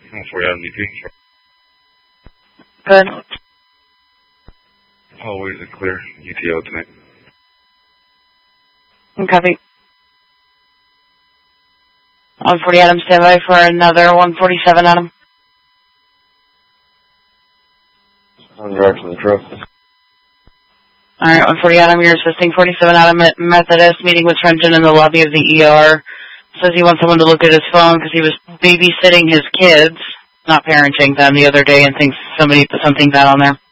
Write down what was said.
140 Adam DP. Good. Hallways are clear. UTO tonight. Copy. 140 Adam, stand by for another 147 Adam. On your to the truck. Alright, 140 Adam, you're assisting 47 Adam at Methodist, meeting with Trenton in the lobby of the ER. Says he wants someone to look at his phone because he was babysitting his kids, not parenting them the other day, and thinks somebody put something bad on there.